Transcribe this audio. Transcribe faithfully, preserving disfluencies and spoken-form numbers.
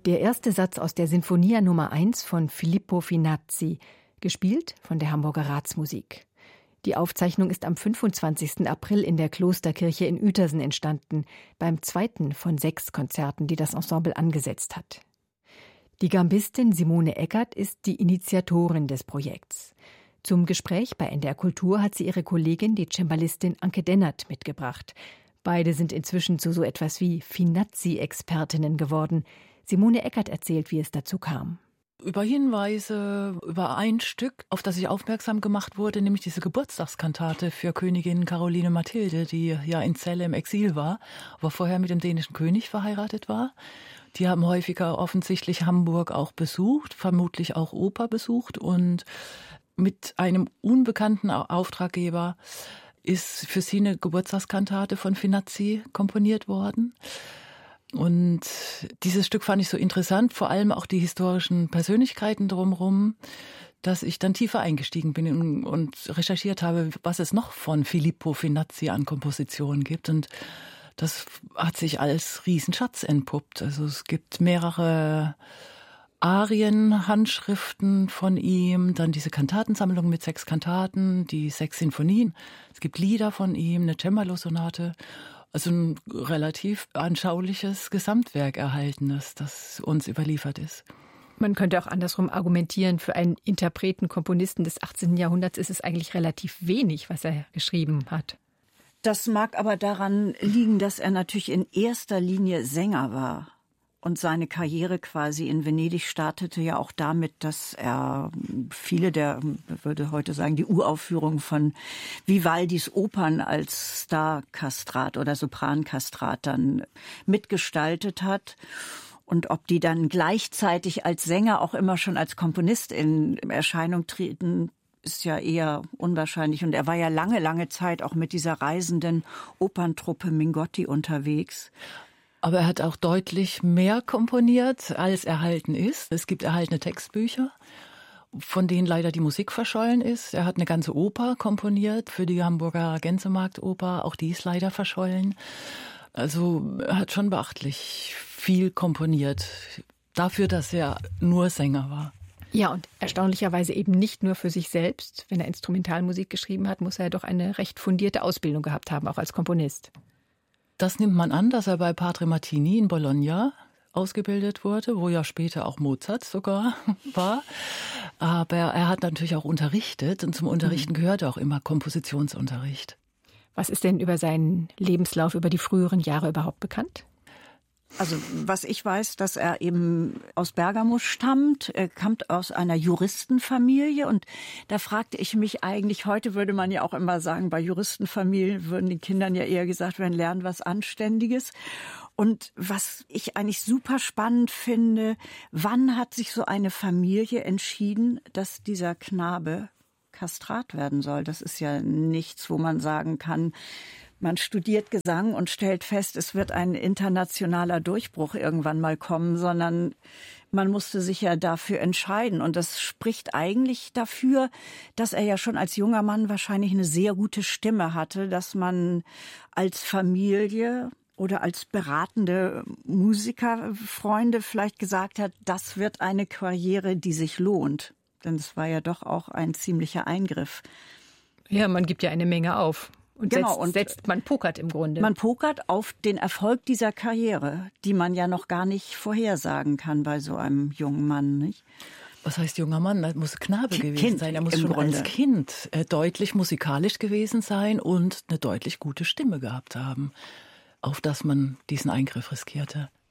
Der erste Satz aus der Sinfonia Nummer eins von Filippo Finazzi, gespielt von der Hamburger Ratsmusik. Die Aufzeichnung ist am fünfundzwanzigsten April in der Klosterkirche in Uetersen entstanden, beim zweiten von sechs Konzerten, die das Ensemble angesetzt hat. Die Gambistin Simone Eckert ist die Initiatorin des Projekts. Zum Gespräch bei N D R Kultur hat sie ihre Kollegin, die Cembalistin Anke Dennert, mitgebracht. Beide sind inzwischen zu so etwas wie Finazzi-Expertinnen geworden. Simone Eckert erzählt, wie es dazu kam. Über Hinweise, über ein Stück, auf das ich aufmerksam gemacht wurde, nämlich diese Geburtstagskantate für Königin Caroline Mathilde, die ja in Celle im Exil war, aber vorher mit dem dänischen König verheiratet war. Die haben häufiger offensichtlich Hamburg auch besucht, vermutlich auch Oper besucht, und mit einem unbekannten Auftraggeber ist für sie eine Geburtstagskantate von Finazzi komponiert worden. Und dieses Stück fand ich so interessant, vor allem auch die historischen Persönlichkeiten drumherum, dass ich dann tiefer eingestiegen bin und recherchiert habe, was es noch von Filippo Finazzi an Kompositionen gibt. Und das hat sich als Riesenschatz entpuppt. Also es gibt mehrere Arien, Handschriften von ihm, dann diese Kantatensammlung mit sechs Kantaten, die sechs Sinfonien. Es gibt Lieder von ihm, eine Cembalo-Sonate. Also ein relativ anschauliches Gesamtwerk erhaltenes, das uns überliefert ist. Man könnte auch andersrum argumentieren, für einen Interpreten, Komponisten des achtzehnten Jahrhunderts ist es eigentlich relativ wenig, was er geschrieben hat. Das mag aber daran liegen, dass er natürlich in erster Linie Sänger war. Und seine Karriere quasi in Venedig startete ja auch damit, dass er viele der, würde heute sagen, die Uraufführung von Vivaldis Opern als Starkastrat oder Soprankastrat dann mitgestaltet hat. Und ob die dann gleichzeitig als Sänger auch immer schon als Komponist in Erscheinung treten, ist ja eher unwahrscheinlich. Und er war ja lange, lange Zeit auch mit dieser reisenden Operntruppe Mingotti unterwegs. Aber er hat auch deutlich mehr komponiert, als erhalten ist. Es gibt erhaltene Textbücher, von denen leider die Musik verschollen ist. Er hat eine ganze Oper komponiert für die Hamburger Gänsemarktoper. Auch die ist leider verschollen. Also er hat schon beachtlich viel komponiert, dafür, dass er nur Sänger war. Ja, und erstaunlicherweise eben nicht nur für sich selbst. Wenn er Instrumentalmusik geschrieben hat, muss er doch eine recht fundierte Ausbildung gehabt haben, auch als Komponist. Das nimmt man an, dass er bei Padre Martini in Bologna ausgebildet wurde, wo ja später auch Mozart sogar war. Aber er hat natürlich auch unterrichtet, und zum Unterrichten gehört auch immer Kompositionsunterricht. Was ist denn über seinen Lebenslauf, über die früheren Jahre überhaupt bekannt? Also was ich weiß, dass er eben aus Bergamo stammt. Er kommt aus einer Juristenfamilie, und da fragte ich mich eigentlich, heute würde man ja auch immer sagen, bei Juristenfamilien würden den Kindern ja eher gesagt werden, lernen was Anständiges. Und was ich eigentlich super spannend finde, wann hat sich so eine Familie entschieden, dass dieser Knabe Kastrat werden soll? Das ist ja nichts, wo man sagen kann, man studiert Gesang und stellt fest, es wird ein internationaler Durchbruch irgendwann mal kommen, sondern man musste sich ja dafür entscheiden. Und das spricht eigentlich dafür, dass er ja schon als junger Mann wahrscheinlich eine sehr gute Stimme hatte, dass man als Familie oder als beratende Musikerfreunde vielleicht gesagt hat, das wird eine Karriere, die sich lohnt. Denn es war ja doch auch ein ziemlicher Eingriff. Ja, man gibt ja eine Menge auf. Und, genau, setzt, und setzt, man pokert im Grunde. Man pokert auf den Erfolg dieser Karriere, die man ja noch gar nicht vorhersagen kann bei so einem jungen Mann, nicht? Was heißt junger Mann? Er muss Knabe Kind gewesen sein. Er muss schon Grunde. als Kind deutlich musikalisch gewesen sein und eine deutlich gute Stimme gehabt haben, auf das man diesen Eingriff riskierte.